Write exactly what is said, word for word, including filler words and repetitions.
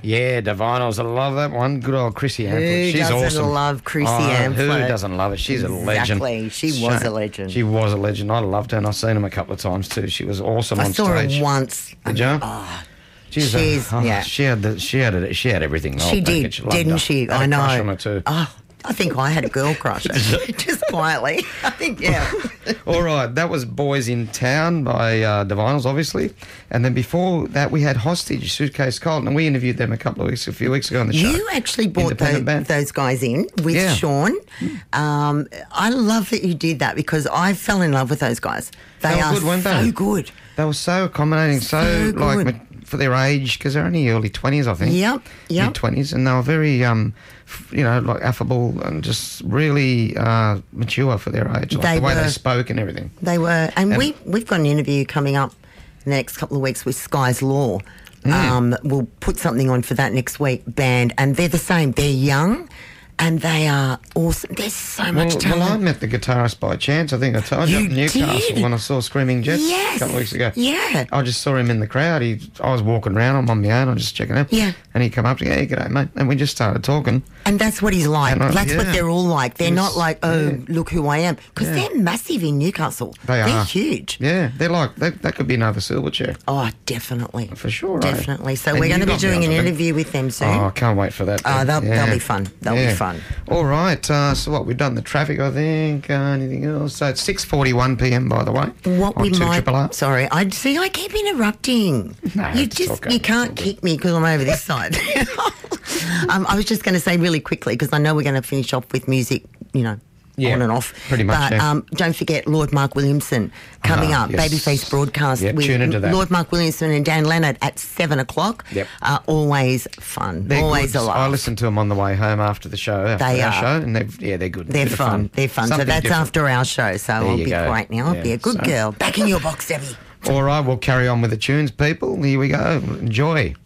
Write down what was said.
Yeah, Divinals. I love that one. Good old Chrissy Who Amphlett. She's doesn't awesome. love Chrissy oh, Amphlett? Who doesn't love her? She's a legend. Exactly. She Shame. was a legend. She was a legend. I loved her, and I've seen her a couple of times too. She was awesome I on saw stage. her once. Did you? Oh, She's, she's a, oh, yeah. She had the, she had it. She had everything. the She whole did, package. Loved didn't her. she? Had a I know. Crush on her too. Oh, I think I had a girl crush, actually, just quietly. I think, yeah. All right, that was Boys in Town by uh, Divinals, obviously. And then before that, we had Hostage, Suitcase Cult, and we interviewed them a couple of weeks, a few weeks ago on the show. You actually brought Independent those, band. those guys in with Yeah. Sean. Um, I love that you did that because I fell in love with those guys. They, They were are good, weren't so they? good. They were so accommodating, so, So like good. ma- for their age, because they're only early twenties, I think. Yep, yep. Mid twenties, and they were very, um, f- you know, like affable and just really uh, mature for their age, like They the way were. they spoke and everything. They were, and, And- we we've got an interview coming up in the next couple of weeks with Sky's Law. Mm. Um, we'll put something on for that next week. Band, and they're the same. They're young, and they are awesome. There's so Well, much well, I talent. met the guitarist by chance. I think I told you, You up in Newcastle did? when I saw Screaming Jets Yes. a couple of weeks ago. Yeah. I just saw him in the crowd. He, I was walking around. I'm on my own. I'm just checking out. Yeah. And he come up to me, hey, g'day, mate. And we just started talking. And that's what he's like. And I- That's what yeah. they're all like. They're Yes, not like, oh, yeah. look who I am. Because Yeah. they're massive in Newcastle. They They're are. huge. Yeah, they're like, they, that could be another Silverchair. Oh, definitely. For sure, eh? Definitely. So And we're you going to be got me doing an onto them. interview with them soon. Oh, I can't wait for that. Oh, then. they'll- Yeah. they'll be fun. They'll be Yeah. fun. All right. Uh, so what, we've done the traffic, I think. Uh, anything else? So it's six forty-one p m, by the way. What on we two might... Triple R. Sorry, I see I keep interrupting. No, you it's just okay. You can't It's all kick me because I'm over this side. um, I was just going to say really quickly because I know we're going to finish off with music, you know, Yeah, on and off. pretty much, But yeah. um, don't forget Lord Mark Williamson coming Ah, up, yes. Babyface broadcast Yep, with tune into that. Lord Mark Williamson and Dan Leonard at seven o'clock. Yep. Uh, always fun. They're always good. a laugh. I listened to them on the way home after the show. After They our are. show, and they've, yeah, they're good. They're Bit of fun. They're fun. Something so that's different. after our show. So There I'll you be go. great now. I'll Yeah, be a good so- girl. Back in your box, Debbie. All right, we'll carry on with the tunes, people. Here we go. Enjoy.